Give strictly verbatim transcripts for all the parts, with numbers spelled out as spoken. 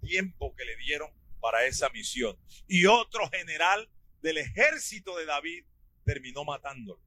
tiempo que le dieron para esa misión. Y otro general del ejército de David terminó matándolo.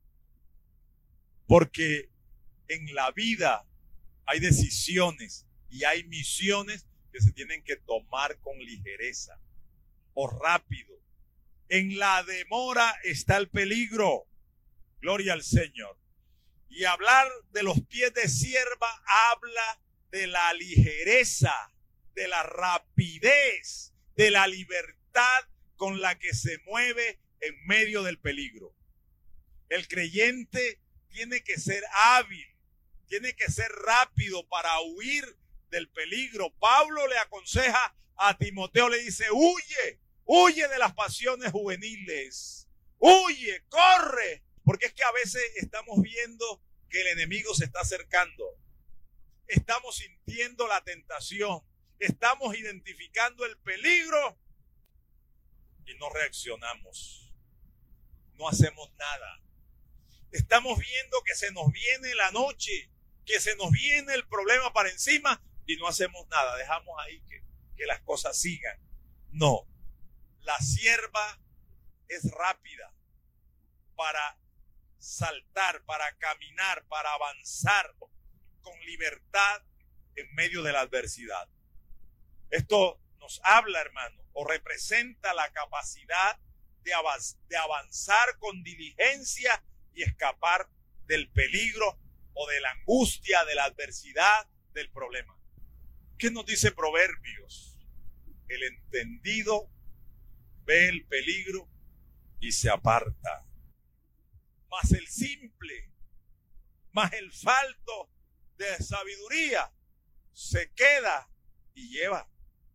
Porque en la vida hay decisiones y hay misiones que se tienen que tomar con ligereza o rápido. En la demora está el peligro. Gloria al Señor. Y hablar de los pies de sierva habla de la ligereza, de la rapidez, de la libertad con la que se mueve en medio del peligro. El creyente tiene que ser hábil, tiene que ser rápido para huir del peligro. Pablo le aconseja a Timoteo, le dice, huye, huye de las pasiones juveniles, huye, corre, porque es que a veces estamos viendo que el enemigo se está acercando, estamos sintiendo la tentación, estamos identificando el peligro y no reaccionamos, no hacemos nada. Estamos viendo que se nos viene la noche, que se nos viene el problema para encima y no hacemos nada. Dejamos ahí que, que las cosas sigan. No, la sierva es rápida para saltar, para caminar, para avanzar con libertad en medio de la adversidad. Esto nos habla, hermano, o representa la capacidad de avanzar, de avanzar con diligencia y escapar del peligro o de la angustia, de la adversidad, del problema. ¿Qué nos dice Proverbios? El entendido ve el peligro y se aparta. Mas el simple, mas el falto de sabiduría se queda y lleva.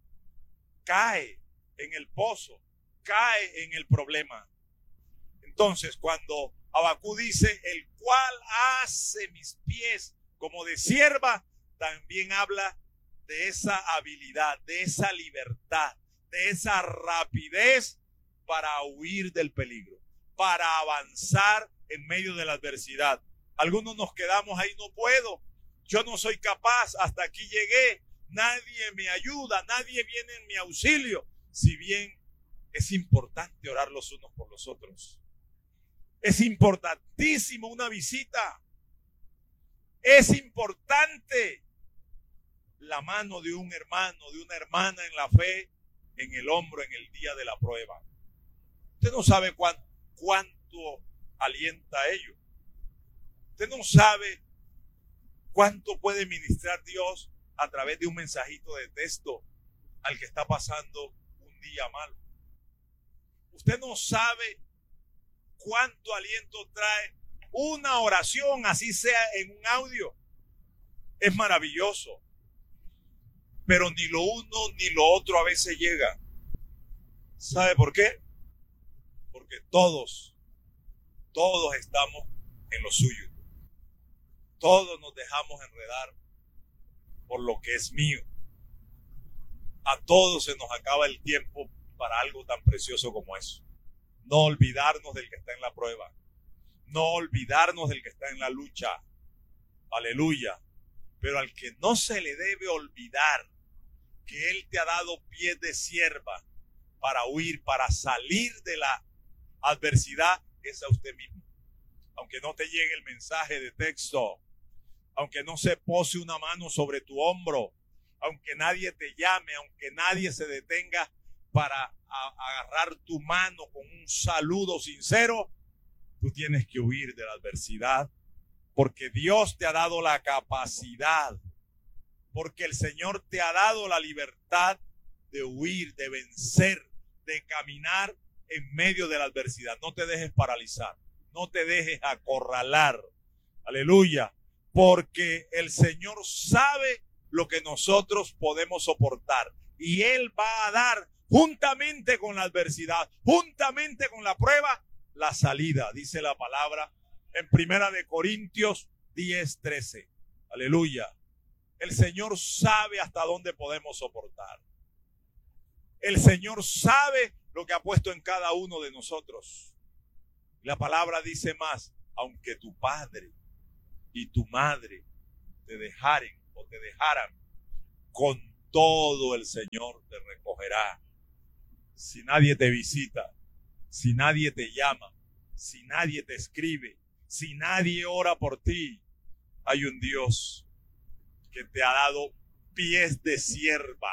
Cae en el pozo, cae en el problema. Entonces, cuando Abacú dice, el cual hace mis pies como de sierva, también habla de esa habilidad, de esa libertad, de esa rapidez para huir del peligro, para avanzar en medio de la adversidad. Algunos nos quedamos ahí, no puedo, yo no soy capaz, hasta aquí llegué, nadie me ayuda, nadie viene en mi auxilio. Si bien es importante orar los unos por los otros, es importantísimo una visita, es importante la mano de un hermano, de una hermana en la fe, en el hombro en el día de la prueba. Usted no sabe cuánto, cuánto alienta a ello. Usted no sabe cuánto puede ministrar Dios a través de un mensajito de texto al que está pasando un día malo. Usted no sabe cuánto aliento trae una oración, así sea en un audio. Es maravilloso. Pero ni lo uno ni lo otro a veces llega. ¿Sabe por qué? Porque todos, todos estamos en lo suyo. Todos nos dejamos enredar por lo que es mío. A todos se nos acaba el tiempo para algo tan precioso como eso. No olvidarnos del que está en la prueba. No olvidarnos del que está en la lucha. Aleluya. Pero al que no se le debe olvidar que Él te ha dado pies de sierva para huir, para salir de la adversidad, es a usted mismo. Aunque no te llegue el mensaje de texto, aunque no se pose una mano sobre tu hombro, aunque nadie te llame, aunque nadie se detenga para a, agarrar tu mano con un saludo sincero, tú tienes que huir de la adversidad, porque Dios te ha dado la capacidad, porque el Señor te ha dado la libertad de huir, de vencer, de caminar en medio de la adversidad. No te dejes paralizar, no te dejes acorralar, aleluya, porque el Señor sabe lo que nosotros podemos soportar y Él va a dar juntamente con la adversidad, juntamente con la prueba, la salida, dice la palabra en Primera de Corintios diez, trece. Aleluya. El Señor sabe hasta dónde podemos soportar. El Señor sabe lo que ha puesto en cada uno de nosotros. La palabra dice más, aunque tu padre y tu madre te dejaren o te dejaran, con todo el Señor te recogerá. Si nadie te visita, si nadie te llama, si nadie te escribe, si nadie ora por ti, hay un Dios que te ha dado pies de sierva.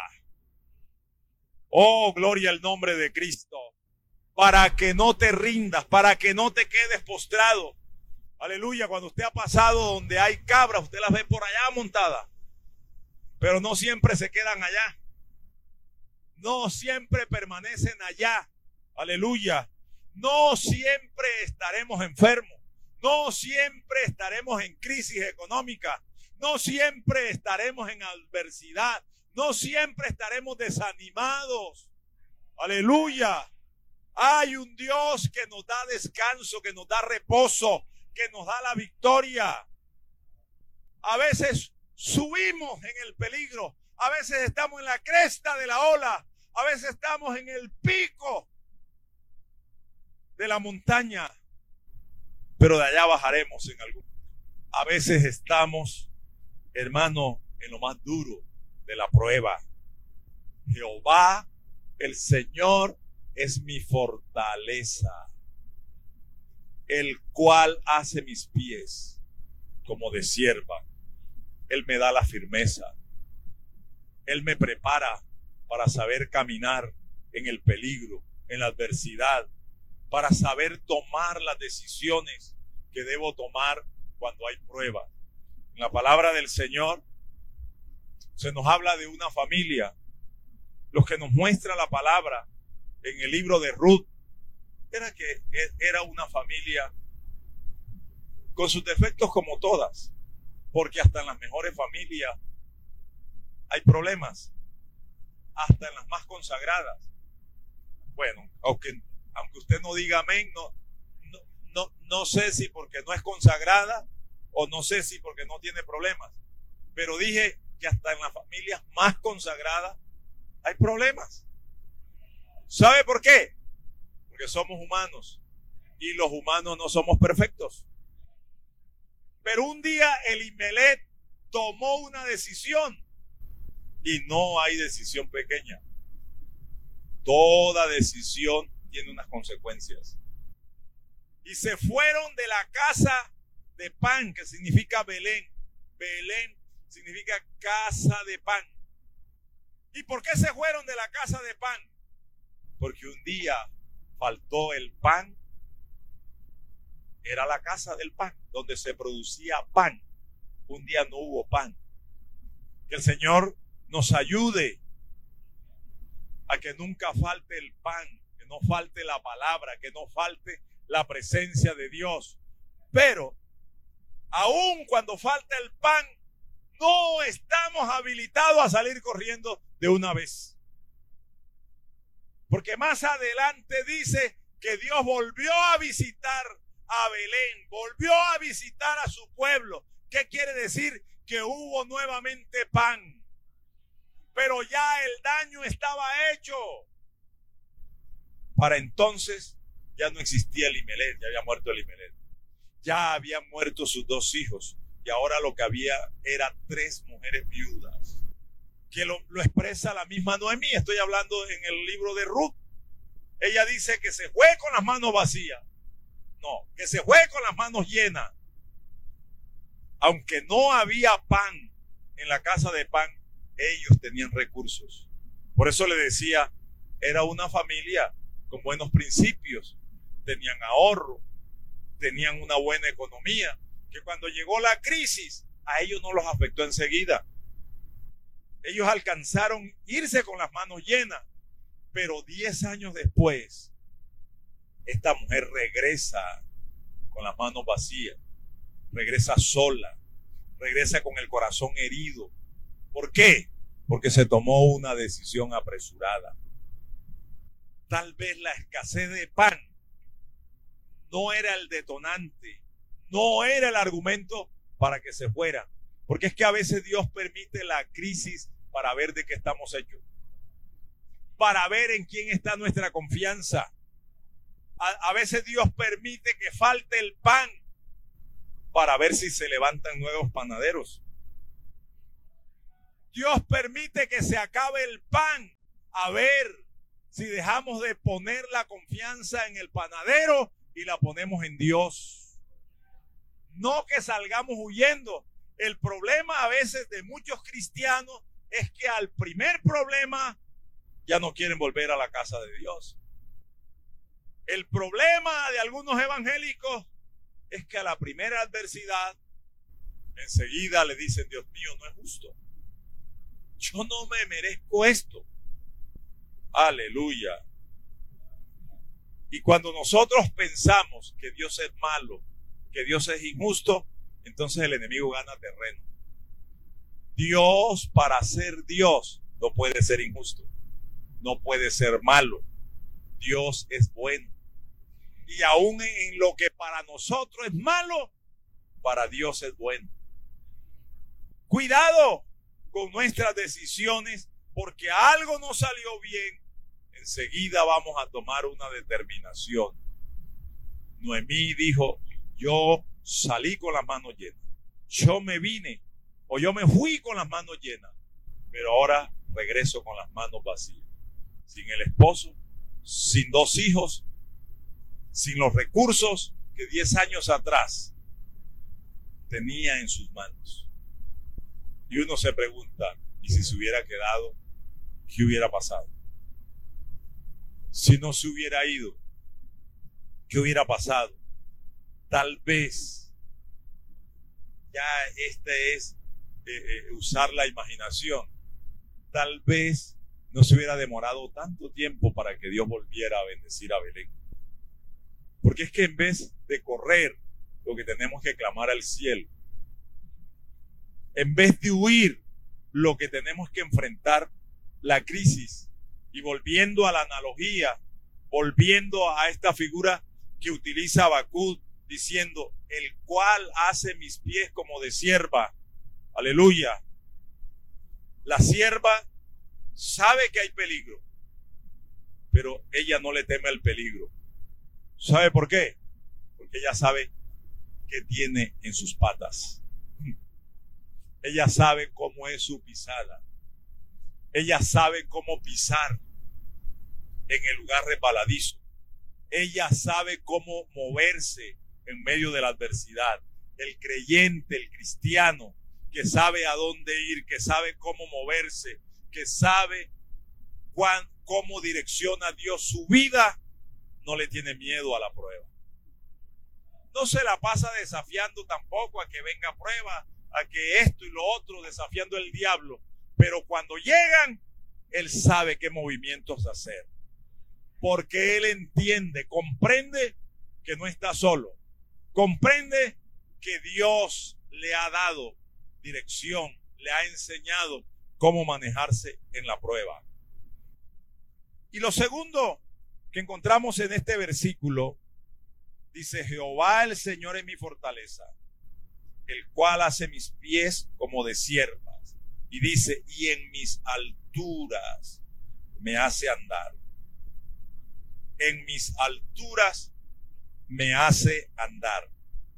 Oh, gloria al nombre de Cristo. Para que no te rindas, para que no te quedes postrado. Aleluya, cuando usted ha pasado donde hay cabras, usted las ve por allá montadas. Pero no siempre se quedan allá. No siempre permanecen allá. Aleluya. No siempre estaremos enfermos. No siempre estaremos en crisis económica. No siempre estaremos en adversidad. No siempre estaremos desanimados. Aleluya. Hay un Dios que nos da descanso, que nos da reposo, que nos da la victoria. A veces subimos en el peligro. A veces estamos en la cresta de la ola. A veces estamos en el pico de la montaña. Pero de allá bajaremos en algún. A veces estamos, hermano, en lo más duro de la prueba. Jehová, el Señor, es mi fortaleza, el cual hace mis pies como de sierva. Él me da la firmeza. Él me prepara para saber caminar en el peligro, en la adversidad, para saber tomar las decisiones que debo tomar cuando hay pruebas. En la palabra del Señor se nos habla de una familia. Lo que nos muestra la palabra en el libro de Ruth era que era una familia con sus defectos como todas, porque hasta en las mejores familias hay problemas, hasta en las más consagradas. Bueno, aunque, aunque usted no diga amén, no, no, no, no sé si porque no es consagrada o no sé si porque no tiene problemas, pero dije que hasta en las familias más consagradas hay problemas. ¿Sabe por qué? Porque somos humanos y los humanos no somos perfectos. Pero un día Elimelech tomó una decisión y no hay decisión pequeña. Toda decisión tiene unas consecuencias. Y se fueron de la casa de pan, que significa Belén. Belén significa casa de pan. ¿Y por qué se fueron de la casa de pan? Porque un día faltó el pan. Era la casa del pan, donde se producía pan. Un día no hubo pan. Que el Señor nos ayude a que nunca falte el pan, que no falte la palabra, que no falte la presencia de Dios. Pero, aun cuando falta el pan, no estamos habilitados a salir corriendo de una vez. Porque más adelante dice que Dios volvió a visitar a Belén, volvió a visitar a su pueblo. ¿Qué quiere decir? Que hubo nuevamente pan. Pero ya el daño estaba hecho. Para entonces ya no existía Elimelech, ya había muerto Elimelech. Ya habían muerto sus dos hijos y ahora lo que había era tres mujeres viudas. Que lo, lo expresa la misma Noemí. Estoy hablando en el libro de Ruth. Ella dice que se fue con las manos vacías. No, que se fue con las manos llenas. Aunque no había pan en la casa de pan, ellos tenían recursos. Por eso le decía, era una familia con buenos principios. Tenían ahorro, tenían una buena economía, que cuando llegó la crisis, a ellos no los afectó enseguida. Ellos alcanzaron irse con las manos llenas, pero diez años después, esta mujer regresa con las manos vacías, regresa sola, regresa con el corazón herido. ¿Por qué? Porque se tomó una decisión apresurada. Tal vez la escasez de pan no era el detonante, no era el argumento para que se fuera. Porque es que a veces Dios permite la crisis para ver de qué estamos hechos, para ver en quién está nuestra confianza. A, a veces Dios permite que falte el pan para ver si se levantan nuevos panaderos. Dios permite que se acabe el pan. A ver si dejamos de poner la confianza en el panadero y la ponemos en Dios. No que salgamos huyendo. El problema a veces de muchos cristianos es que al primer problema ya no quieren volver a la casa de Dios. El problema de algunos evangélicos es que a la primera adversidad enseguida le dicen: Dios mío, no es justo. Yo no me merezco esto. Aleluya. Y cuando nosotros pensamos que Dios es malo, que Dios es injusto, entonces el enemigo gana terreno. Dios, para ser Dios, no puede ser injusto, no puede ser malo. Dios es bueno. Y aún en lo que para nosotros es malo, para Dios es bueno. Cuidado con nuestras decisiones, porque algo no salió bien, enseguida vamos a tomar una determinación. Noemí dijo: yo salí con las manos llenas, yo me vine o yo me fui con las manos llenas, pero ahora regreso con las manos vacías, sin el esposo, sin dos hijos, sin los recursos que diez años atrás tenía en sus manos. Y uno se pregunta: ¿y si se hubiera quedado? ¿Qué hubiera pasado? Si no se hubiera ido, ¿qué hubiera pasado? Tal vez, ya este es eh, eh, usar la imaginación, tal vez no se hubiera demorado tanto tiempo para que Dios volviera a bendecir a Belén. Porque es que en vez de correr, lo que tenemos que clamar al cielo. En vez de huir, lo que tenemos que enfrentar la crisis. Y volviendo a la analogía, volviendo a esta figura que utiliza Habacuc, diciendo: el cual hace mis pies como de sierva. Aleluya. La sierva sabe que hay peligro, pero ella no le teme al peligro. ¿Sabe por qué? Porque ella sabe qué tiene en sus patas. Ella sabe cómo es su pisada. Ella sabe cómo pisar en el lugar resbaladizo. Ella sabe cómo moverse en medio de la adversidad. El creyente, el cristiano, que sabe a dónde ir, que sabe cómo moverse, que sabe cuán, cómo direcciona Dios su vida, no le tiene miedo a la prueba. No se la pasa desafiando tampoco a que venga prueba, a que esto y lo otro, desafiando el diablo. Pero cuando llegan, él sabe qué movimientos hacer. Porque él entiende, comprende que no está solo. Comprende que Dios le ha dado dirección, le ha enseñado cómo manejarse en la prueba. Y lo segundo que encontramos en este versículo, dice: Jehová el Señor es mi fortaleza, el cual hace mis pies como de siervas. Y dice: y en mis alturas me hace andar. En mis alturas me hace andar.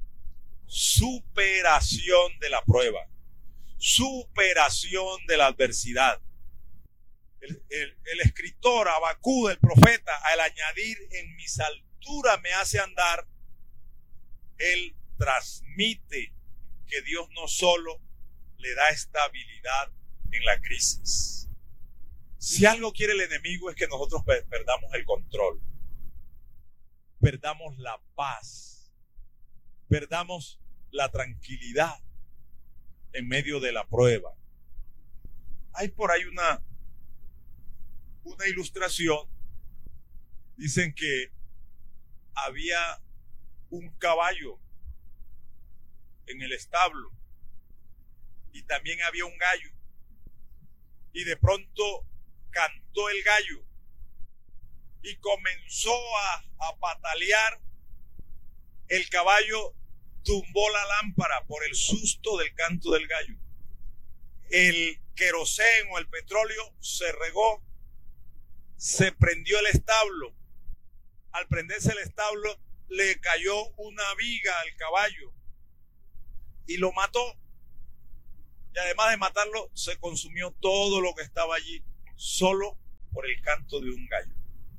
Superación de la prueba. Superación de la adversidad. El, el, el escritor Habacuc, el profeta, al añadir en mis alturas me hace andar, él transmite que Dios no solo le da estabilidad en la crisis. Si algo quiere el enemigo es que nosotros perdamos el control, perdamos la paz, perdamos la tranquilidad en medio de la prueba. Hay por ahí una, una ilustración. Dicen que había un caballo en el establo y también había un gallo, y de pronto cantó el gallo y comenzó a, a patalear. El caballo tumbó la lámpara por el susto del canto del gallo. El queroseno o el petróleo se regó, se prendió el establo. Al prenderse el establo le cayó una viga al caballo y lo mató. Y además de matarlo, se consumió todo lo que estaba allí solo por el canto de un gallo.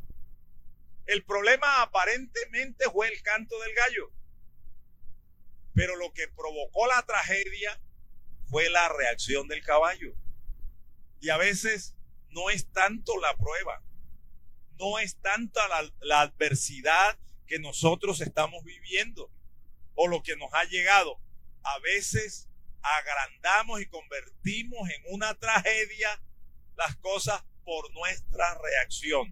El problema aparentemente fue el canto del gallo, pero lo que provocó la tragedia fue la reacción del caballo. Y a veces no es tanto la prueba, no es tanta la, la adversidad que nosotros estamos viviendo o lo que nos ha llegado. A veces agrandamos y convertimos en una tragedia las cosas por nuestra reacción.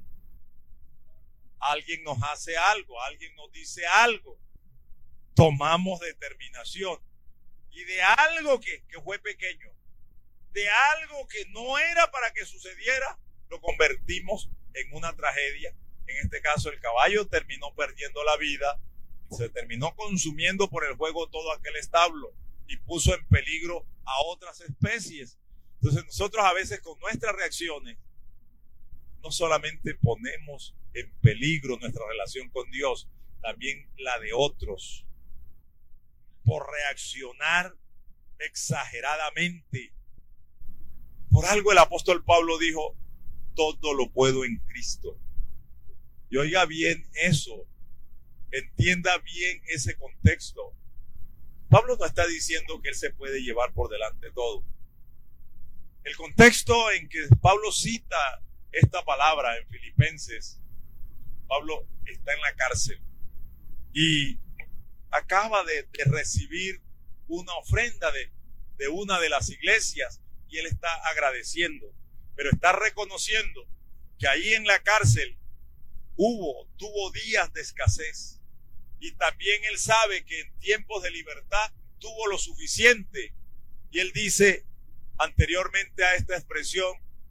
Alguien nos hace algo, alguien nos dice algo, tomamos determinación y de algo que, que fue pequeño, de algo que no era para que sucediera, lo convertimos en una tragedia. En este caso el caballo terminó perdiendo la vida, se terminó consumiendo por el fuego todo aquel establo y puso en peligro a otras especies. Entonces nosotros a veces con nuestras reacciones no solamente ponemos en peligro nuestra relación con Dios, también la de otros, por reaccionar exageradamente. Por algo el apóstol Pablo dijo, todo lo puedo en Cristo. Y oiga bien eso, entienda bien ese contexto. Pablo no está diciendo que él se puede llevar por delante todo. El contexto en que Pablo cita esta palabra en Filipenses, Pablo está en la cárcel y acaba de, de recibir una ofrenda de, de una de las iglesias y él está agradeciendo, pero está reconociendo que ahí en la cárcel hubo, tuvo días de escasez y también él sabe que en tiempos de libertad tuvo lo suficiente y él dice anteriormente a esta expresión,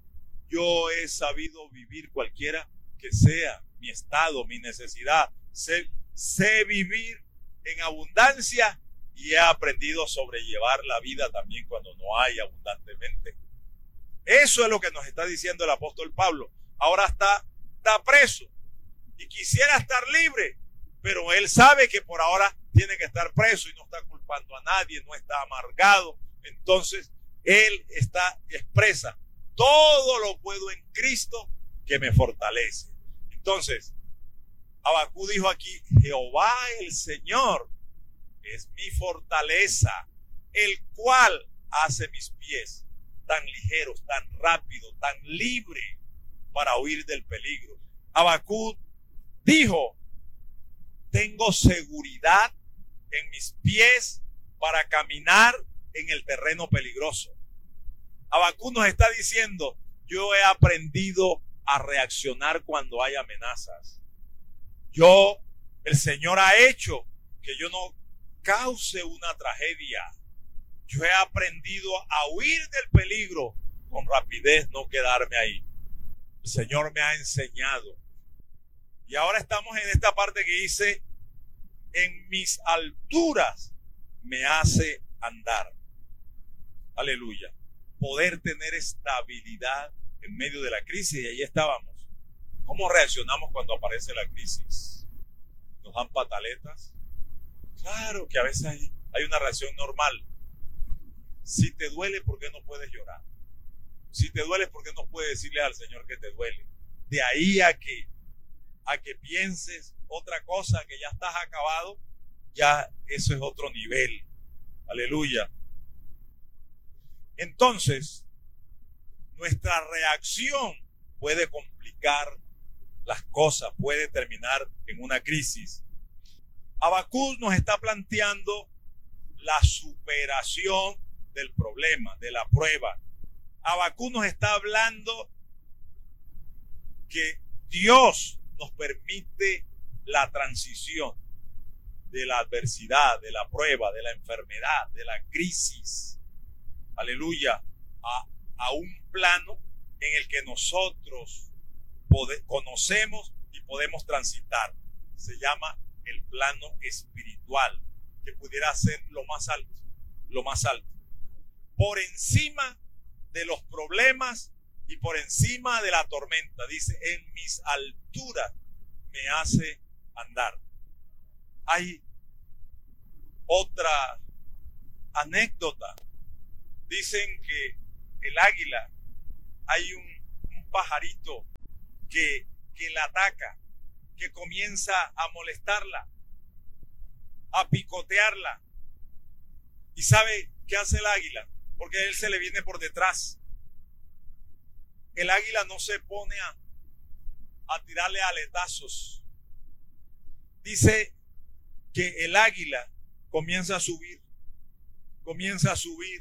yo he sabido vivir cualquiera que sea mi estado, mi necesidad, sé, sé vivir en abundancia y he aprendido a sobrellevar la vida también cuando no hay abundantemente. Eso es lo que nos está diciendo el apóstol Pablo. Ahora está, está preso y quisiera estar libre, pero él sabe que por ahora tiene que estar preso y no está culpando a nadie, no está amargado. Entonces él está expresa, todo lo puedo en Cristo que me fortalece. Entonces, Habacuc dijo aquí, Jehová el Señor es mi fortaleza, el cual hace mis pies tan ligeros, tan rápido, tan libre para huir del peligro. Habacuc dijo, tengo seguridad en mis pies para caminar en el terreno peligroso. Habacuc nos está diciendo, yo he aprendido a reaccionar cuando hay amenazas. Yo, el Señor ha hecho que yo no cause una tragedia. Yo he aprendido a huir del peligro con rapidez, no quedarme ahí. El Señor me ha enseñado. Y ahora estamos en esta parte que dice, en mis alturas me hace andar. Aleluya. Poder tener estabilidad en medio de la crisis, y ahí estábamos. ¿Cómo reaccionamos cuando aparece la crisis? ¿Nos dan pataletas? Claro que a veces hay, hay una reacción normal. Si te duele, ¿por qué no puedes llorar? Si te duele, ¿por qué no puedes decirle al Señor que te duele? De ahí a que, a que pienses otra cosa, que ya estás acabado, ya eso es otro nivel. Aleluya. Entonces, nuestra reacción puede complicar las cosas, puede terminar en una crisis. Habacuc nos está planteando la superación del problema, de la prueba. Habacuc nos está hablando que Dios nos permite la transición de la adversidad, de la prueba, de la enfermedad, de la crisis. Aleluya, a, a un plano en el que nosotros pode, conocemos y podemos transitar. Se llama el plano espiritual, que pudiera ser lo más alto, lo más alto. Por encima de los problemas y por encima de la tormenta, dice, en mis alturas me hace andar. Hay otra anécdota Dicen que el águila, hay un, un pajarito que, que la ataca, que comienza a molestarla, a picotearla. ¿Y sabe qué hace el águila? Porque él se le viene por detrás. El águila no se pone a, a tirarle aletazos. Dice que el águila comienza a subir, comienza a subir,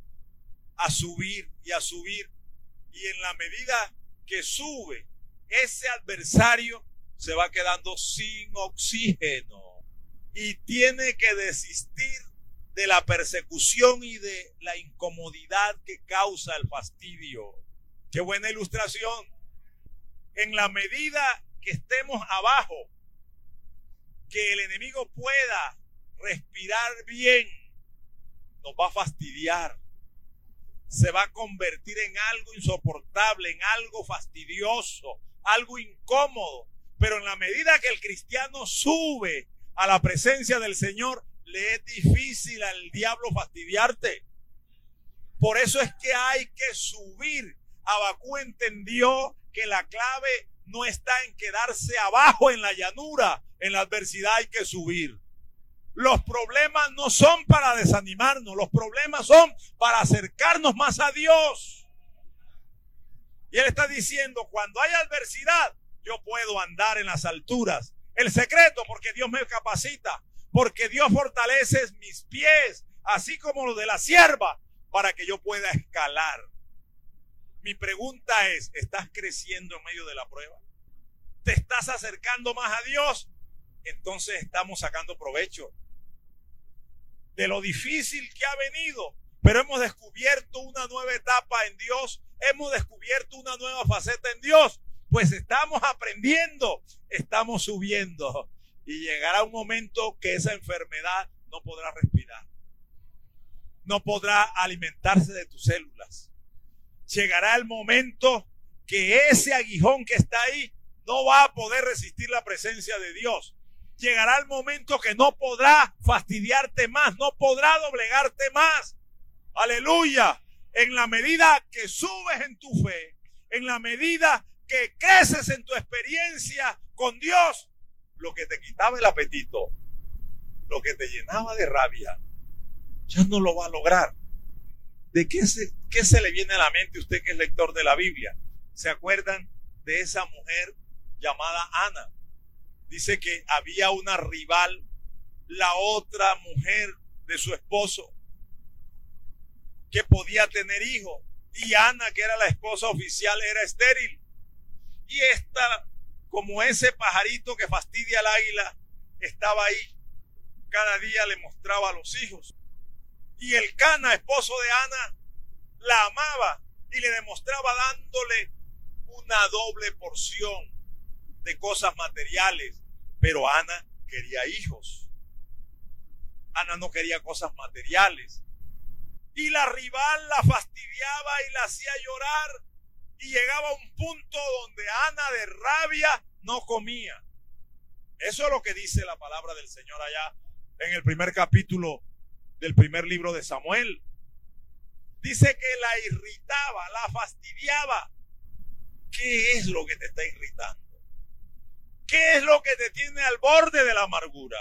a subir y a subir. Y en la medida que sube, ese adversario se va quedando sin oxígeno y tiene que desistir de la persecución y de la incomodidad que causa el fastidio. Qué buena ilustración. En la medida que estemos abajo, que el enemigo pueda respirar bien, nos va a fastidiar. Se va a convertir en algo insoportable, en algo fastidioso, algo incómodo. Pero en la medida que el cristiano sube a la presencia del Señor, le es difícil al diablo fastidiarte. Por eso es que hay que subir. Abacú entendió que la clave no está en quedarse abajo en la llanura. En la adversidad hay que subir. Los problemas no son para desanimarnos, los problemas son para acercarnos más a Dios. Y él está diciendo, cuando hay adversidad, yo puedo andar en las alturas. El secreto, porque Dios me capacita, porque Dios fortalece mis pies, así como los de la sierva, para que yo pueda escalar. Mi pregunta es, ¿estás creciendo en medio de la prueba? ¿Te estás acercando más a Dios? Entonces estamos sacando provecho de lo difícil que ha venido, pero hemos descubierto una nueva etapa en Dios, hemos descubierto una nueva faceta en Dios, pues estamos aprendiendo, estamos subiendo, y llegará un momento que esa enfermedad no podrá respirar, no podrá alimentarse de tus células. Llegará el momento que ese aguijón que está ahí no va a poder resistir la presencia de Dios. Llegará el momento que no podrá fastidiarte más, no podrá doblegarte más. Aleluya. En la medida que subes en tu fe, en la medida que creces en tu experiencia con Dios, lo que te quitaba el apetito, lo que te llenaba de rabia, ya no lo va a lograr. ¿De qué se, qué se le viene a la mente usted que es lector de la Biblia? ¿Se acuerdan de esa mujer llamada Ana? Dice que había una rival, la otra mujer de su esposo, que podía tener hijos. Y Ana, que era la esposa oficial, era estéril. Y esta, como ese pajarito que fastidia al águila, estaba ahí. Cada día le mostraba a los hijos. Y el Cana, esposo de Ana, la amaba y le demostraba dándole una doble porción de cosas materiales, pero Ana quería hijos. Ana no quería cosas materiales. Y la rival la fastidiaba y la hacía llorar, y llegaba a un punto donde Ana de rabia no comía. Eso es lo que dice la palabra del Señor allá en el primer capítulo del primer libro de Samuel. Dice que la irritaba, la fastidiaba. ¿Qué es lo que te está irritando? ¿Qué es lo que te tiene al borde de la amargura?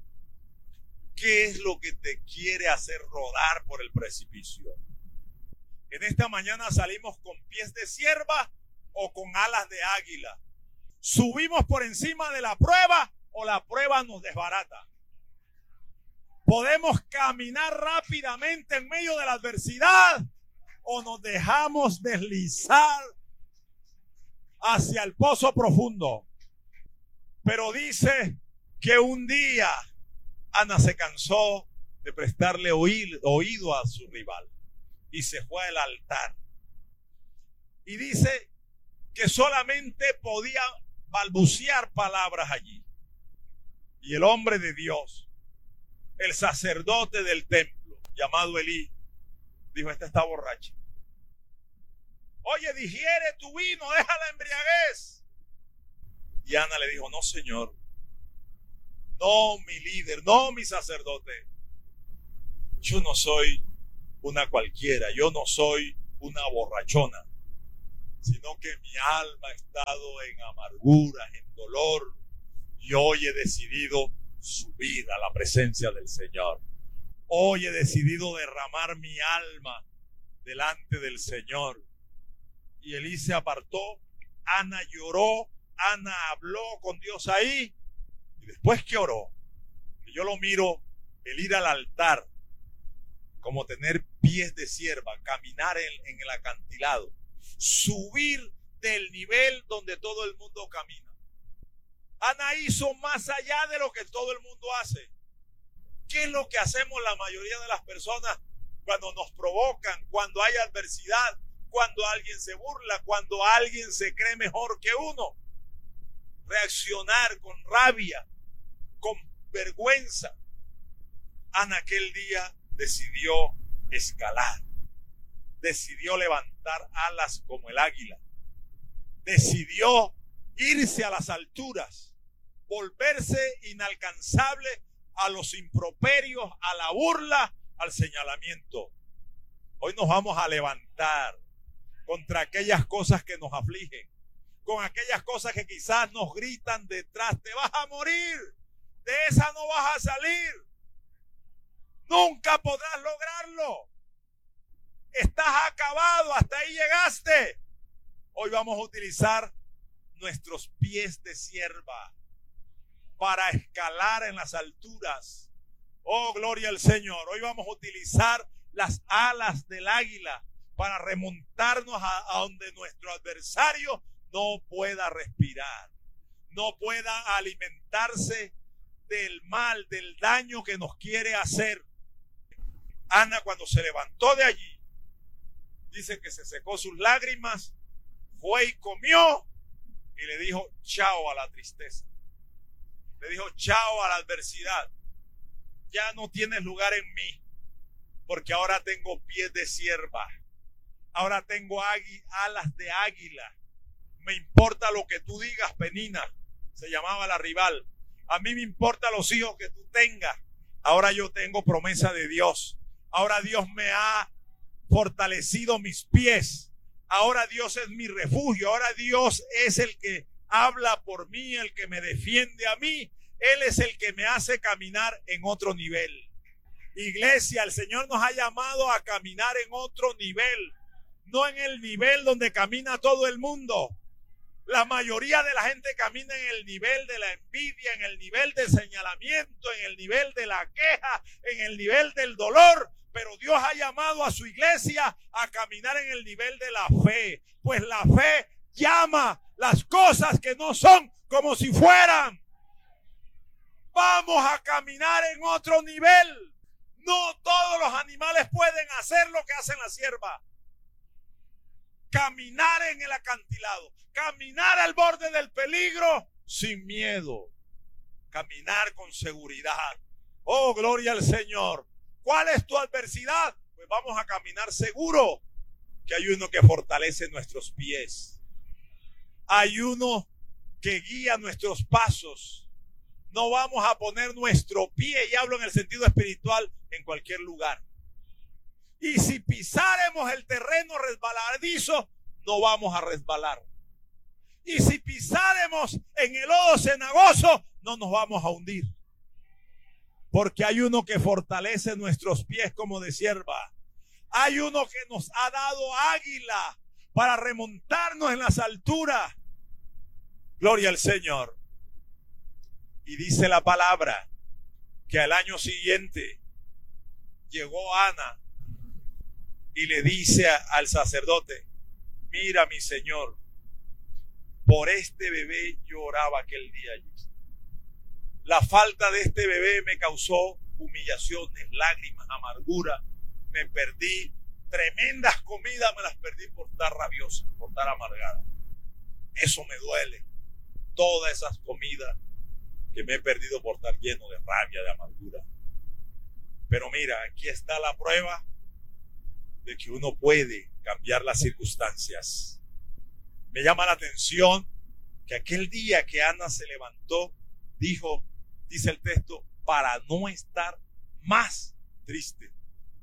¿Qué es lo que te quiere hacer rodar por el precipicio? En esta mañana salimos con pies de cierva o con alas de águila. ¿Subimos por encima de la prueba o la prueba nos desbarata? ¿Podemos caminar rápidamente en medio de la adversidad o nos dejamos deslizar hacia el pozo profundo? Pero dice que un día Ana se cansó de prestarle oído a su rival y se fue al altar. Y dice que solamente podía balbucear palabras allí. Y el hombre de Dios, el sacerdote del templo, llamado Elí, dijo: esta está borracha. Oye, digiere tu vino, deja la embriaguez. Y Ana le dijo: no, señor, no, mi líder, no, mi sacerdote, yo no soy una cualquiera. Yo no soy una borrachona, sino que mi alma ha estado en amarguras, en dolor, y hoy he decidido subir a la presencia del Señor. Hoy he decidido derramar mi alma delante del Señor. Y Elí se apartó, Ana lloró, Ana habló con Dios ahí, y después que oró, yo lo miro, el ir al altar, como tener pies de sierva, caminar en, en el acantilado, subir del nivel donde todo el mundo camina. Ana hizo más allá de lo que todo el mundo hace. ¿Qué es lo que hacemos la mayoría de las personas cuando nos provocan, cuando hay adversidad, cuando alguien se burla, cuando alguien se cree mejor que uno? Reaccionar con rabia, con vergüenza. Ana aquel día decidió escalar, decidió levantar alas como el águila, decidió irse a las alturas, volverse inalcanzable a los improperios, a la burla, al señalamiento. Hoy nos vamos a levantar contra aquellas cosas que nos afligen, con aquellas cosas que quizás nos gritan detrás: te vas a morir, de esa no vas a salir, nunca podrás lograrlo, estás acabado, hasta ahí llegaste. Hoy vamos a utilizar nuestros pies de sierva para escalar en las alturas. Oh, gloria al Señor. Hoy vamos a utilizar las alas del águila para remontarnos a, a donde nuestro adversario no pueda respirar, no pueda alimentarse del mal, del daño que nos quiere hacer. Ana, cuando se levantó de allí, dice que se secó sus lágrimas, fue y comió y le dijo chao a la tristeza, le dijo chao a la adversidad. Ya no tienes lugar en mí, porque ahora tengo pies de sierva, ahora tengo águi- alas de águila. Me importa lo que tú digas, Penina, se llamaba la rival. A mí me importa los hijos que tú tengas. Ahora yo tengo promesa de Dios. Ahora Dios me ha fortalecido mis pies. Ahora Dios es mi refugio. Ahora Dios es el que habla por mí, el que me defiende a mí. Él es el que me hace caminar en otro nivel. Iglesia, el Señor nos ha llamado a caminar en otro nivel, no en el nivel donde camina todo el mundo. La mayoría de la gente camina en el nivel de la envidia, en el nivel del señalamiento, en el nivel de la queja, en el nivel del dolor. Pero Dios ha llamado a su iglesia a caminar en el nivel de la fe. Pues la fe llama las cosas que no son como si fueran. Vamos a caminar en otro nivel. No todos los animales pueden hacer lo que hacen las siervas. Caminar en el acantilado, caminar al borde del peligro sin miedo, caminar con seguridad. Oh, gloria al Señor. ¿Cuál es tu adversidad? Pues vamos a caminar seguro, que hay uno que fortalece nuestros pies, hay uno que guía nuestros pasos. No vamos a poner nuestro pie, y hablo en el sentido espiritual, en cualquier lugar. Y si pisáremos el terreno resbaladizo, no vamos a resbalar. Y si pisáremos en el lodo cenagoso, no nos vamos a hundir. Porque hay uno que fortalece nuestros pies como de sierva. Hay uno que nos ha dado águila para remontarnos en las alturas. Gloria al Señor. Y dice la palabra que al año siguiente llegó Ana y le dice al sacerdote: mira, mi señor, por este bebé yo oraba aquel día allí. La falta de este bebé me causó humillaciones, lágrimas, amargura. Me perdí tremendas comidas, me las perdí por estar rabiosa, por estar amargada. Eso me duele. Todas esas comidas que me he perdido por estar lleno de rabia, de amargura. Pero mira, aquí está la prueba de que uno puede cambiar las circunstancias. Me llama la atención que aquel día que Ana se levantó, dijo, dice el texto, para no estar más triste,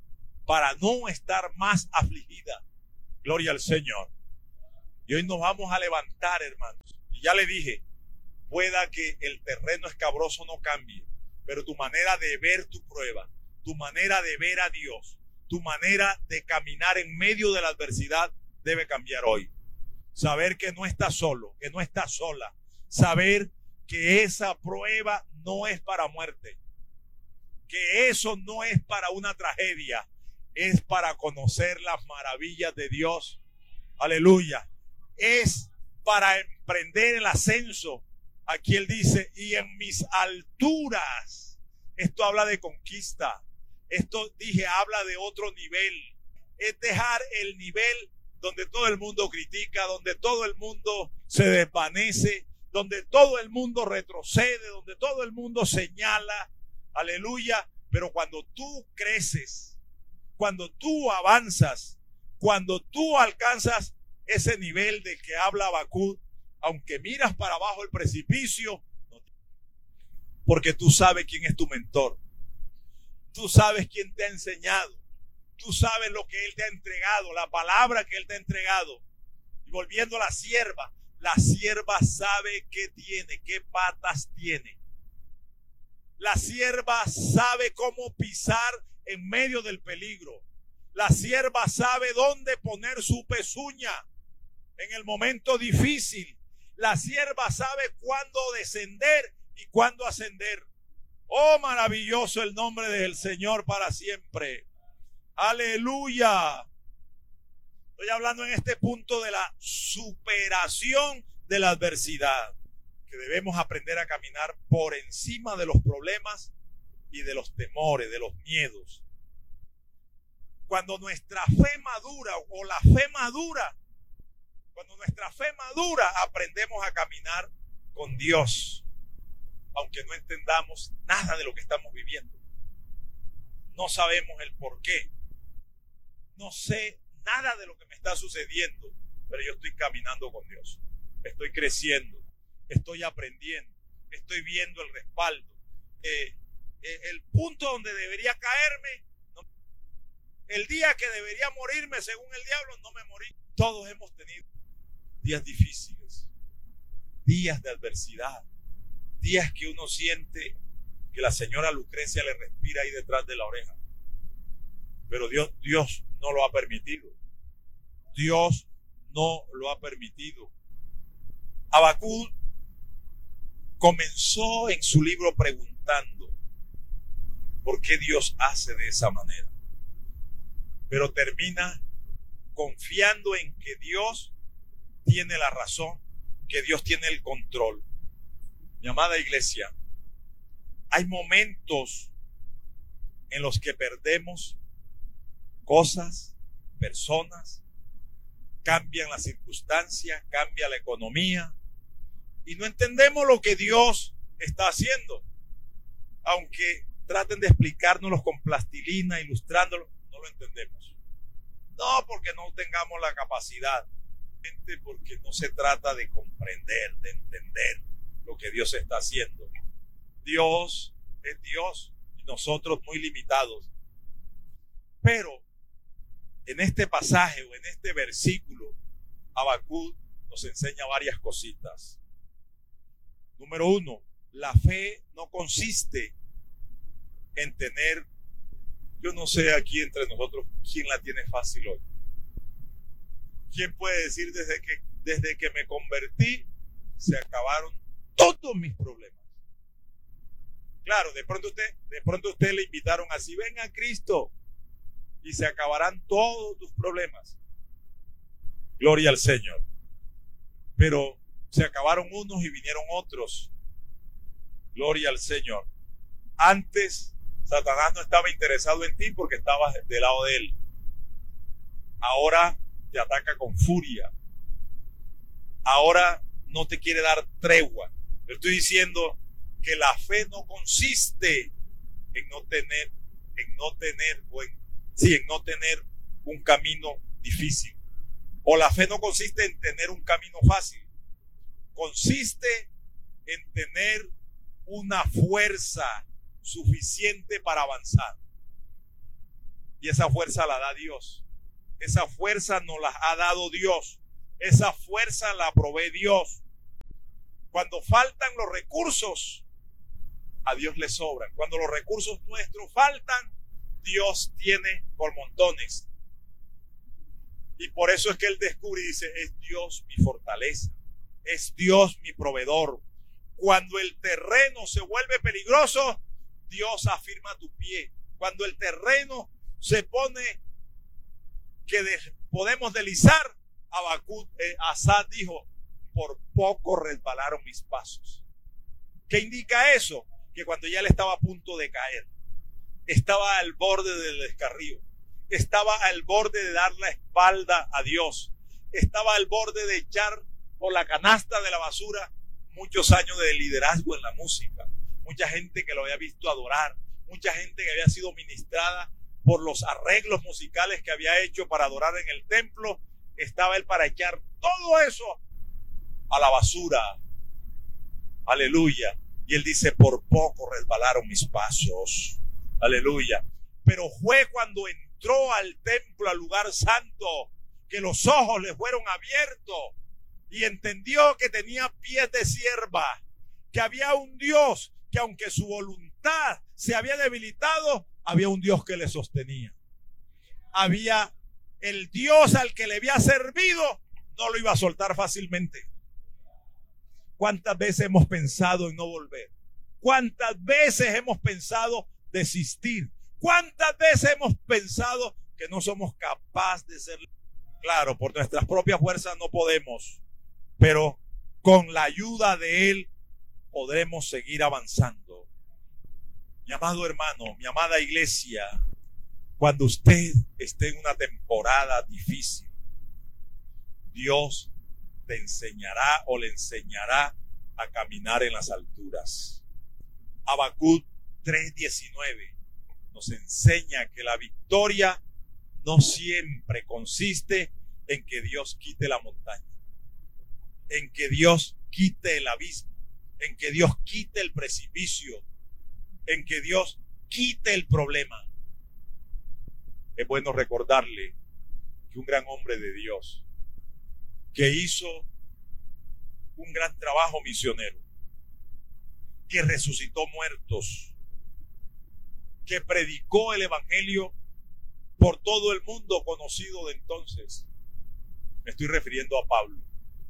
para no estar más afligida. Gloria al Señor. Y hoy nos vamos a levantar, hermanos. Y ya le dije, pueda que el terreno escabroso no cambie, pero tu manera de ver tu prueba, tu manera de ver a Dios, tu manera de caminar en medio de la adversidad debe cambiar hoy. Saber que no estás solo, que no estás sola. Saber que esa prueba no es para muerte. Que eso no es para una tragedia. Es para conocer las maravillas de Dios. Aleluya. Es para emprender el ascenso. Aquí él dice, y en mis alturas. Esto habla de conquista. Esto, dije, habla de otro nivel. Es dejar el nivel donde todo el mundo critica, donde todo el mundo se desvanece, donde todo el mundo retrocede, donde todo el mundo señala. Aleluya. Pero cuando tú creces, cuando tú avanzas, cuando tú alcanzas ese nivel del que habla Habacuc, aunque miras para abajo el precipicio, porque tú sabes quién es tu mentor. Tú sabes quién te ha enseñado. Tú sabes lo que Él te ha entregado, la palabra que Él te ha entregado. Y volviendo a la sierva, la sierva sabe qué tiene, qué patas tiene. La sierva sabe cómo pisar en medio del peligro. La sierva sabe dónde poner su pezuña en el momento difícil. La sierva sabe cuándo descender y cuándo ascender. Oh, maravilloso el nombre del Señor para siempre. Aleluya. Estoy hablando en este punto de la superación de la adversidad. Que debemos aprender a caminar por encima de los problemas y de los temores, de los miedos. Cuando nuestra fe madura o la fe madura, cuando nuestra fe madura, aprendemos a caminar con Dios, aunque no entendamos nada de lo que estamos viviendo. No sabemos el por qué. No sé nada de lo que me está sucediendo, pero yo estoy caminando con Dios. Estoy creciendo, estoy aprendiendo, estoy viendo el respaldo. Eh, eh, el punto donde debería caerme, no, el día que debería morirme según el diablo, no me morí. Todos hemos tenido días difíciles, días de adversidad, días que uno siente que la señora Lucrecia le respira ahí detrás de la oreja. Pero Dios, Dios no lo ha permitido. Dios no lo ha permitido. Habacuc comenzó en su libro preguntando por qué Dios hace de esa manera. Pero termina confiando en que Dios tiene la razón, que Dios tiene el control. Mi amada iglesia, hay momentos en los que perdemos cosas, personas, cambian las circunstancias, cambia la economía y no entendemos lo que Dios está haciendo. Aunque traten de explicárnoslo con plastilina, ilustrándolo, no lo entendemos. No porque no tengamos la capacidad, porque no se trata de comprender, de entender lo que Dios está haciendo. Dios es Dios y nosotros muy limitados. Pero en este pasaje o en este versículo, Habacuc nos enseña varias cositas. Número uno, la fe no consiste en tener, yo no sé aquí entre nosotros quién la tiene fácil hoy. ¿Quién puede decir desde que, desde que me convertí se acabaron todos mis problemas? Claro, de pronto usted, de pronto usted le invitaron así, ven a Cristo y se acabarán todos tus problemas. Gloria al Señor. Pero se acabaron unos y vinieron otros. Gloria al Señor. Antes Satanás no estaba interesado en ti porque estabas del lado de él. Ahora te ataca con furia. Ahora no te quiere dar tregua. Le estoy diciendo que la fe no consiste en no tener, en no tener, o en, sí, en no tener un camino difícil. O la fe no consiste en tener un camino fácil. Consiste en tener una fuerza suficiente para avanzar. Y esa fuerza la da Dios. Esa fuerza nos la ha dado Dios. Esa fuerza la provee Dios. Cuando faltan los recursos, a Dios le sobran. Cuando los recursos nuestros faltan, Dios tiene por montones. Y por eso es que él descubre y dice, es Dios mi fortaleza. Es Dios mi proveedor. Cuando el terreno se vuelve peligroso, Dios afirma tu pie. Cuando el terreno se pone que de, podemos deslizar, Habacuc, eh, Asaf dijo, por poco resbalaron mis pasos. ¿Qué indica eso? Que cuando ya él estaba a punto de caer, estaba al borde del descarrío, estaba al borde de dar la espalda a Dios, estaba al borde de echar por la canasta de la basura muchos años de liderazgo en la música, mucha gente que lo había visto adorar, mucha gente que había sido ministrada por los arreglos musicales que había hecho para adorar en el templo. Estaba él para echar todo eso a la basura. Aleluya. Y él dice, por poco resbalaron mis pasos. Aleluya. Pero fue cuando entró al templo, al lugar santo, que los ojos le fueron abiertos y entendió que tenía pies de sierva, que había un Dios que aunque su voluntad se había debilitado, había un Dios que le sostenía. Había el Dios al que le había servido, no lo iba a soltar fácilmente. ¿Cuántas veces hemos pensado en no volver? ¿Cuántas veces hemos pensado desistir? ¿Cuántas veces hemos pensado que no somos capaces de ser? Claro, por nuestras propias fuerzas no podemos, pero con la ayuda de Él podremos seguir avanzando. Mi amado hermano, mi amada iglesia, cuando usted esté en una temporada difícil, Dios te enseñará o le enseñará a caminar en las alturas. Habacuc tres diecinueve nos enseña que la victoria no siempre consiste en que Dios quite la montaña, en que Dios quite el abismo, en que Dios quite el precipicio, en que Dios quite el problema. Es bueno recordarle que un gran hombre de Dios, que hizo un gran trabajo misionero, que resucitó muertos, que predicó el evangelio por todo el mundo conocido de entonces. Me estoy refiriendo a Pablo.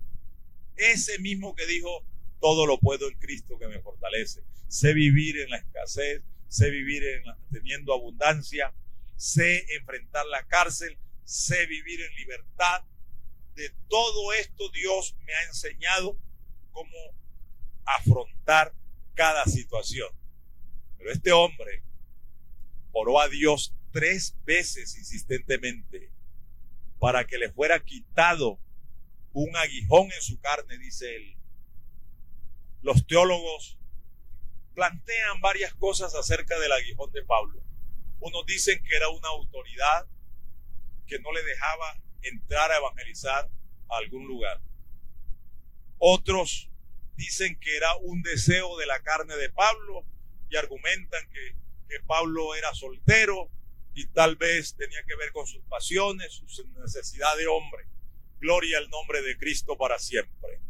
Ese mismo que dijo, todo lo puedo en Cristo que me fortalece. Sé vivir en la escasez, sé vivir en la, teniendo abundancia, sé enfrentar la cárcel, sé vivir en libertad. De todo esto Dios me ha enseñado cómo afrontar cada situación. Pero este hombre oró a Dios tres veces insistentemente para que le fuera quitado un aguijón en su carne, dice él. Los teólogos plantean varias cosas acerca del aguijón de Pablo. Unos dicen que era una autoridad que no le dejaba entrar a evangelizar a algún lugar. Otros dicen que era un deseo de la carne de Pablo y argumentan que, que Pablo era soltero y tal vez tenía que ver con sus pasiones, su necesidad de hombre. Gloria al nombre de Cristo para siempre.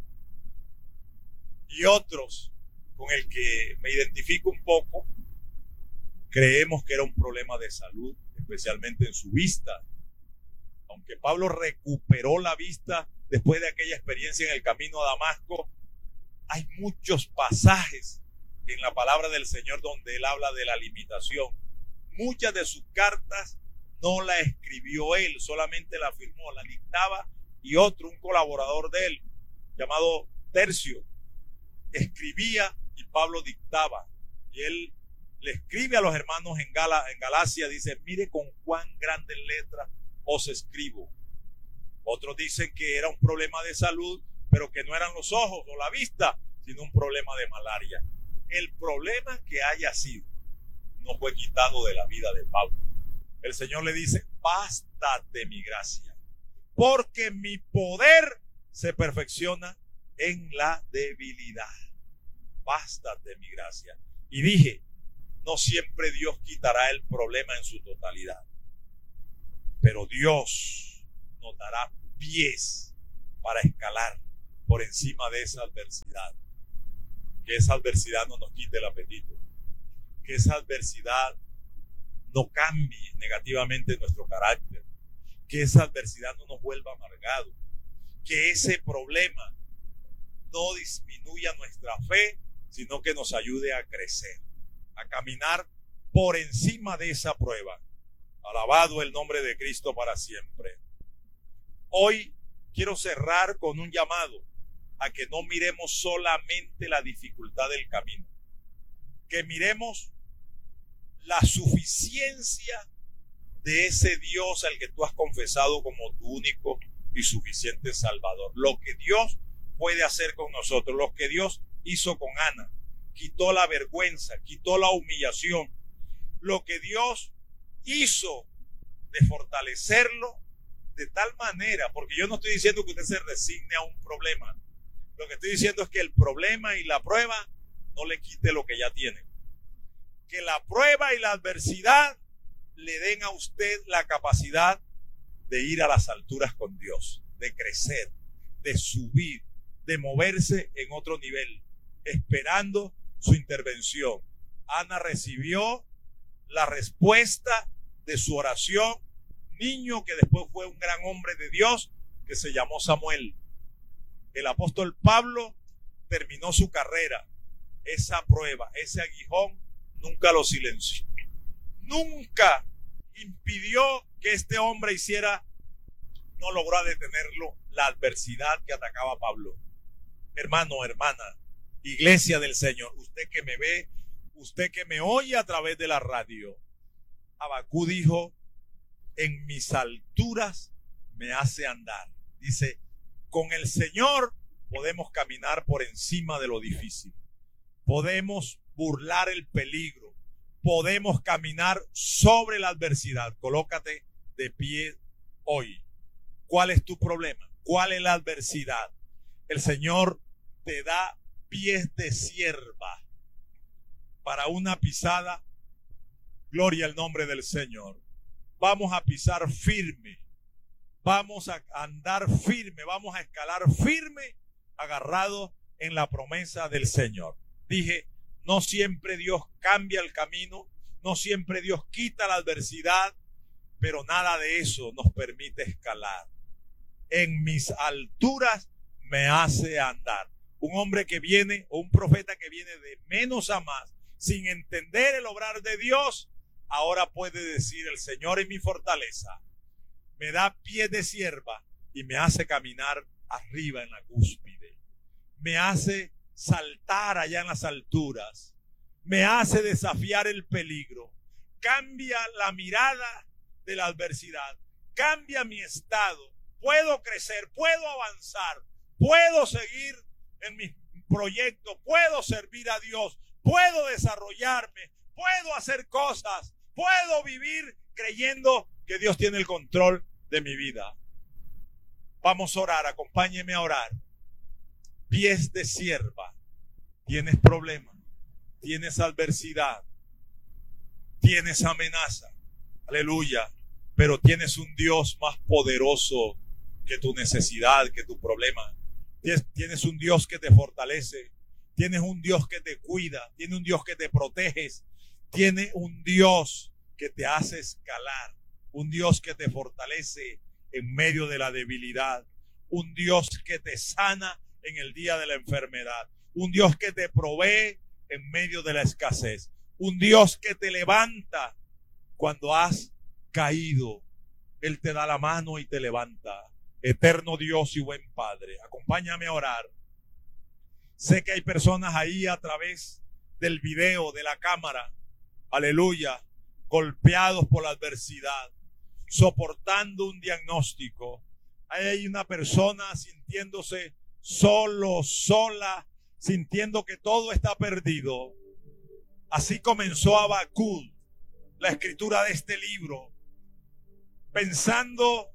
Y otros, con el que me identifico un poco, creemos que era un problema de salud, especialmente en su vista. Aunque Pablo recuperó la vista después de aquella experiencia en el camino a Damasco, hay muchos pasajes en la palabra del Señor donde él habla de la limitación. Muchas de sus cartas no la escribió él, solamente la firmó, la dictaba, y otro, un colaborador de él, llamado Tercio, escribía y Pablo dictaba. Y él le escribe a los hermanos en, Gala, en Galacia, dice, mire con cuán grandes letras os escribo. Otros dicen que era un problema de salud, pero que no eran los ojos o la vista, sino un problema de malaria. El problema que haya sido no fue quitado de la vida de Pablo. El Señor le dice, bástate mi gracia, porque mi poder se perfecciona en la debilidad. Bástate mi gracia. Y dije, no siempre Dios quitará el problema en su totalidad. Pero Dios nos dará pies para escalar por encima de esa adversidad. Que esa adversidad no nos quite el apetito. Que esa adversidad no cambie negativamente nuestro carácter. Que esa adversidad no nos vuelva amargados. Que ese problema no disminuya nuestra fe, sino que nos ayude a crecer, a caminar por encima de esa prueba. Alabado el nombre de Cristo para siempre. Hoy quiero cerrar con un llamado a que no miremos solamente la dificultad del camino, que miremos la suficiencia de ese Dios al que tú has confesado como tu único y suficiente Salvador. Lo que Dios puede hacer con nosotros, lo que Dios hizo con Ana, quitó la vergüenza, quitó la humillación, lo que Dios hizo de fortalecerlo de tal manera, porque yo no estoy diciendo que usted se resigne a un problema, lo que estoy diciendo es que el problema y la prueba no le quite lo que ya tiene, que la prueba y la adversidad le den a usted la capacidad de ir a las alturas con Dios, de crecer, de subir, de moverse en otro nivel, esperando su intervención. Ana recibió la respuesta de su oración, niño que después fue un gran hombre de Dios que se llamó Samuel. El apóstol Pablo terminó su carrera. Esa prueba, ese aguijón nunca lo silenció, nunca impidió que este hombre hiciera, no logró detenerlo la adversidad que atacaba a Pablo. Hermano, hermana, iglesia del Señor, usted que me ve, usted que me oye a través de la radio, Abacú dijo, en mis alturas me hace andar. Dice, con el Señor podemos caminar por encima de lo difícil, podemos burlar el peligro, podemos caminar sobre la adversidad. Colócate de pie hoy. ¿Cuál es tu problema? ¿Cuál es la adversidad? El Señor te da pies de sierva para una pisada. Gloria al nombre del Señor. Vamos a pisar firme. Vamos a andar firme. Vamos a escalar firme, agarrado en la promesa del Señor. Dije, no siempre Dios cambia el camino. No siempre Dios quita la adversidad. Pero nada de eso nos permite escalar. En mis alturas me hace andar. Un hombre que viene, o un profeta que viene de menos a más, sin entender el obrar de Dios, ahora puede decir, el Señor es mi fortaleza, me da pies de sierva y me hace caminar arriba en la cúspide, me hace saltar allá en las alturas, me hace desafiar el peligro, cambia la mirada de la adversidad, cambia mi estado, puedo crecer, puedo avanzar, puedo seguir en mis proyectos, puedo servir a Dios, puedo desarrollarme, puedo hacer cosas, puedo vivir creyendo que Dios tiene el control de mi vida. Vamos a orar, acompáñeme a orar. Pies de sierva. Tienes problemas, tienes adversidad, tienes amenaza, aleluya, pero tienes un Dios más poderoso que tu necesidad, que tu problema. Tienes un Dios que te fortalece, tienes un Dios que te cuida, tienes un Dios que te protege, tienes un Dios que te hace escalar, un Dios que te fortalece en medio de la debilidad, un Dios que te sana en el día de la enfermedad, un Dios que te provee en medio de la escasez, un Dios que te levanta cuando has caído. Él te da la mano y te levanta. Eterno Dios y buen Padre, acompáñame a orar. Sé que hay personas ahí a través del video, de la cámara, aleluya, golpeados por la adversidad, soportando un diagnóstico. Hay una persona sintiéndose solo, sola, sintiendo que todo está perdido. Así comenzó Abacú, la escritura de este libro, pensando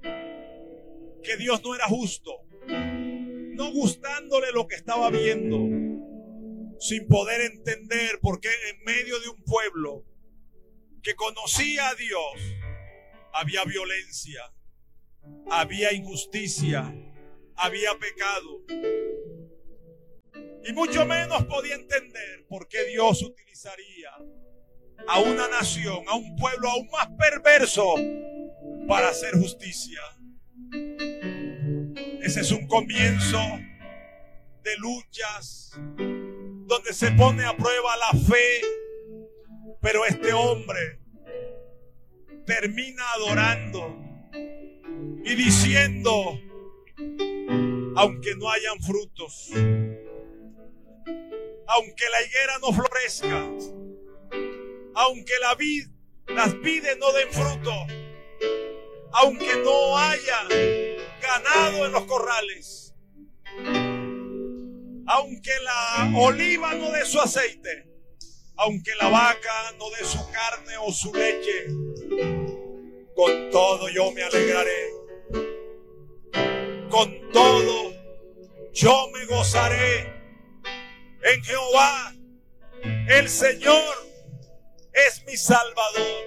que Dios no era justo, no gustándole lo que estaba viendo, sin poder entender por qué en medio de un pueblo que conocía a Dios, había violencia, había injusticia, había pecado. Y mucho menos podía entender por qué Dios utilizaría a una nación, a un pueblo aún más perverso para hacer justicia. Ese es un comienzo de luchas donde se pone a prueba la fe, pero este hombre termina adorando y diciendo: aunque no hayan frutos, aunque la higuera no florezca, aunque la vid, las vides no den fruto, aunque no haya ganado en los corrales, aunque la oliva no dé su aceite, aunque la vaca no dé su carne o su leche, con todo yo me alegraré, con todo yo me gozaré en Jehová. El Señor es mi Salvador.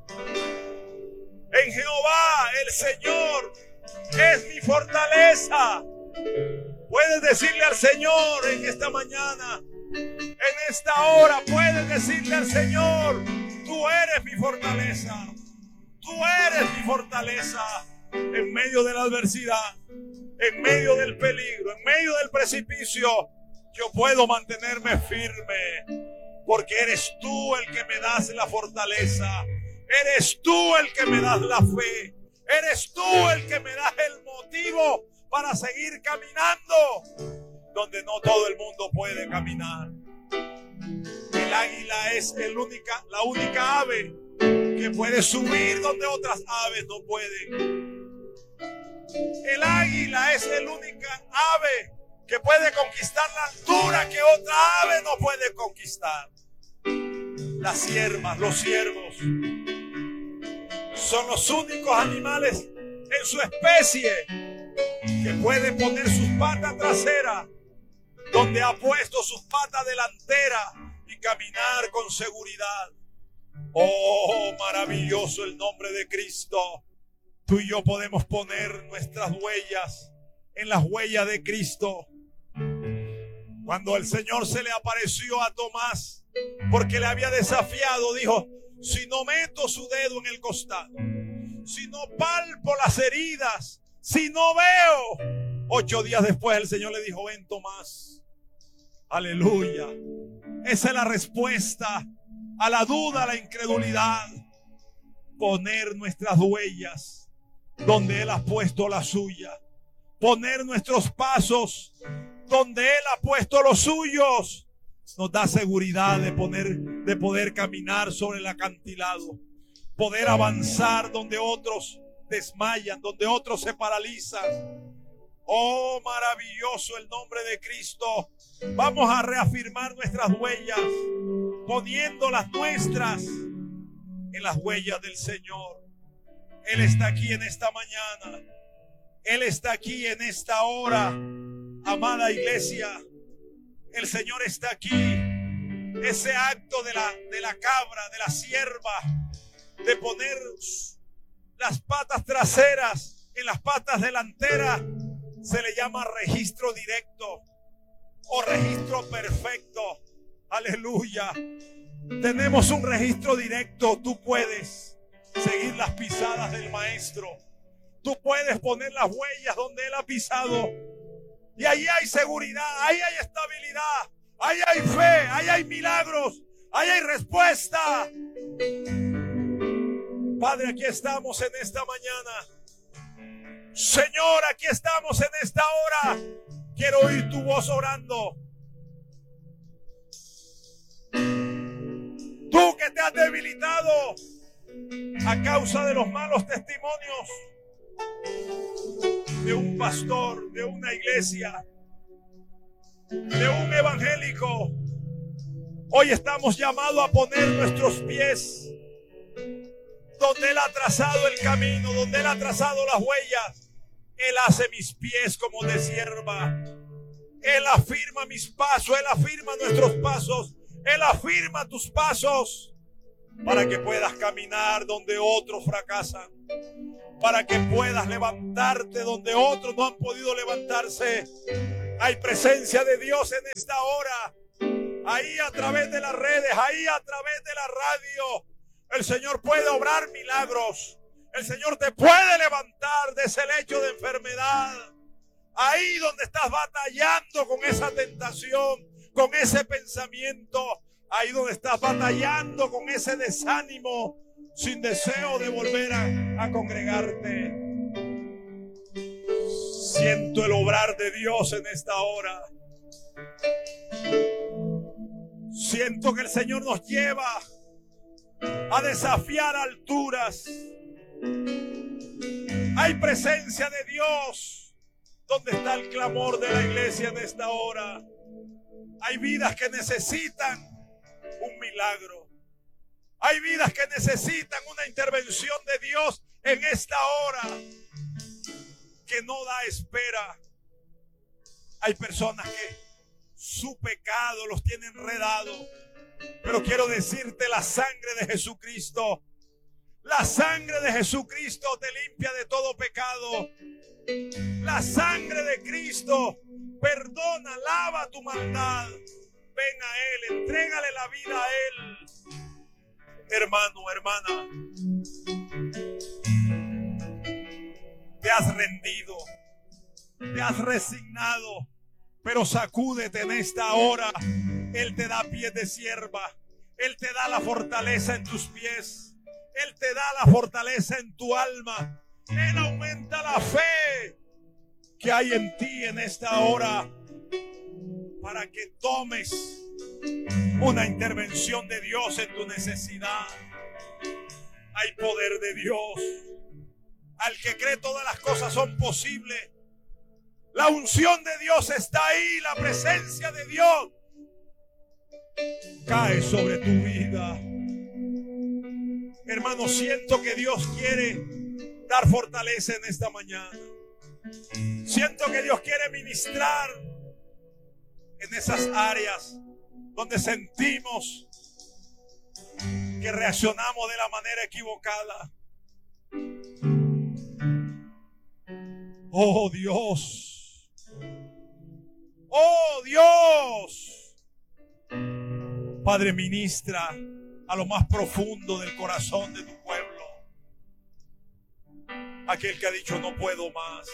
En Jehová el Señor es mi fortaleza. Puedes decirle al Señor en esta mañana, en esta hora, puedes decirle al Señor: tú eres mi fortaleza. Tú eres mi fortaleza en medio de la adversidad, en medio del peligro, en medio del precipicio. Yo puedo mantenerme firme porque eres tú el que me das la fortaleza. Eres tú el que me das la fe. Eres tú el que me das el motivo para seguir caminando donde no todo el mundo puede caminar. El águila es el única, la única ave que puede subir donde otras aves no pueden. El águila es el única ave que puede conquistar la altura que otra ave no puede conquistar. Las ciervas, los ciervos son los únicos animales en su especie que pueden poner sus patas traseras donde ha puesto sus patas delanteras y caminar con seguridad. Oh, maravilloso el nombre de Cristo. Tú y yo podemos poner nuestras huellas en las huellas de Cristo. Cuando el Señor se le apareció a Tomás porque le había desafiado, dijo: si no meto su dedo en el costado, si no palpo las heridas, si no veo. Ocho días después el Señor le dijo: ven, Tomás. Aleluya. Esa es la respuesta a la duda, a la incredulidad. Poner nuestras huellas donde Él ha puesto la suya. Poner nuestros pasos donde Él ha puesto los suyos. Nos da seguridad de, poner, de poder caminar sobre el acantilado. Poder avanzar donde otros desmayan, donde otros se paralizan. Oh, maravilloso el nombre de Cristo. Vamos a reafirmar nuestras huellas, poniendo las nuestras en las huellas del Señor. Él está aquí en esta mañana. Él está aquí en esta hora. Amada iglesia, el Señor está aquí. Ese acto de la, de la cabra, de la sierva, de poner las patas traseras en las patas delanteras, se le llama registro directo o registro perfecto. Aleluya. Tenemos un registro directo. Tú puedes seguir las pisadas del Maestro. Tú puedes poner las huellas donde Él ha pisado. Y ahí hay seguridad, ahí hay estabilidad, ahí hay fe, ahí hay milagros, ahí hay respuesta. Padre, aquí estamos en esta mañana. Señor, aquí estamos en esta hora. Quiero oír tu voz orando. Tú que te has debilitado a causa de los malos testimonios de un pastor, de una iglesia, de un evangélico. Hoy estamos llamados a poner nuestros pies donde Él ha trazado el camino, donde Él ha trazado las huellas. Él hace mis pies como de sierva. Él afirma mis pasos, Él afirma nuestros pasos, Él afirma tus pasos para que puedas caminar donde otros fracasan. para que puedas levantarte donde otros no han podido levantarse. Hay presencia de Dios en esta hora. Ahí a través de las redes, ahí a través de la radio, el Señor puede obrar milagros. El Señor te puede levantar de ese lecho de enfermedad. Ahí donde estás batallando con esa tentación, con ese pensamiento, ahí donde estás batallando con ese desánimo, sin deseo de volver a, a congregarte. Siento el obrar de Dios en esta hora. Siento que el Señor nos lleva a desafiar alturas. Hay presencia de Dios donde está el clamor de la iglesia en esta hora. Hay vidas que necesitan un milagro. Hay vidas que necesitan una intervención de Dios en esta hora que no da espera. Hay personas que su pecado los tiene enredados, pero quiero decirte, la sangre de Jesucristo, la sangre de Jesucristo te limpia de todo pecado. La sangre de Cristo perdona, lava tu maldad. Ven a Él, entrégale la vida a Él. Hermano, hermana, te has rendido, te has resignado, pero sacúdete en esta hora. Él te da pies de sierva, Él te da la fortaleza en tus pies, Él te da la fortaleza en tu alma. Él aumenta la fe que hay en ti en esta hora para que tomes una intervención de Dios en tu necesidad. Hay poder de Dios. Al que cree, todas las cosas son posibles. La unción de Dios está ahí, la presencia de Dios cae sobre tu vida. Hermano, siento que Dios quiere dar fortaleza en esta mañana. Siento que Dios quiere ministrar en esas áreas donde sentimos que reaccionamos de la manera equivocada. Oh Dios, oh Dios, Padre, ministra a lo más profundo del corazón de tu pueblo. Aquel que ha dicho no puedo más,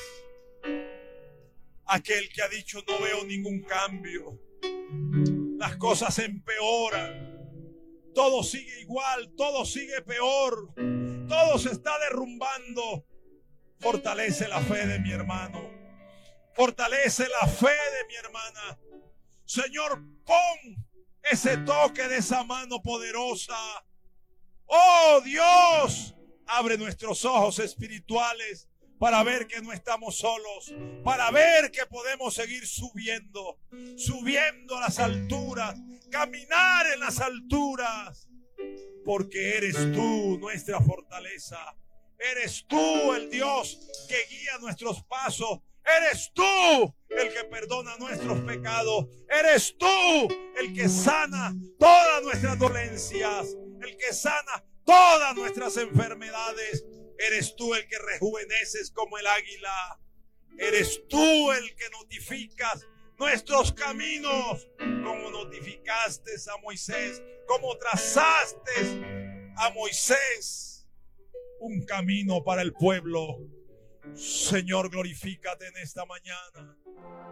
aquel que ha dicho no veo ningún cambio, las cosas empeoran, todo sigue igual, todo sigue peor, todo se está derrumbando. Fortalece la fe de mi hermano, fortalece la fe de mi hermana. Señor, pon ese toque de esa mano poderosa. Oh Dios, abre nuestros ojos espirituales para ver que no estamos solos, para ver que podemos seguir subiendo, subiendo a las alturas, caminar en las alturas, porque eres tú nuestra fortaleza. Eres tú el Dios que guía nuestros pasos. Eres tú el que perdona nuestros pecados. Eres tú el que sana todas nuestras dolencias, el que sana todas nuestras enfermedades. Eres tú el que rejuveneces como el águila. Eres tú el que notificas nuestros caminos, como notificaste a Moisés, como trazaste a Moisés un camino para el pueblo. Señor, glorifícate en esta mañana.